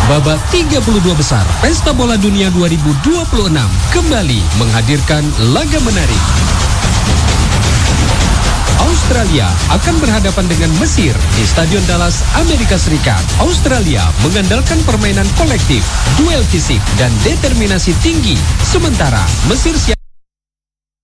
Babak 32 besar Pesta Bola Dunia 2026 kembali menghadirkan laga menarik. Australia akan berhadapan dengan Mesir di Stadion Dallas, Amerika Serikat. Australia mengandalkan permainan kolektif, duel fisik, dan determinasi tinggi. Sementara Mesir siap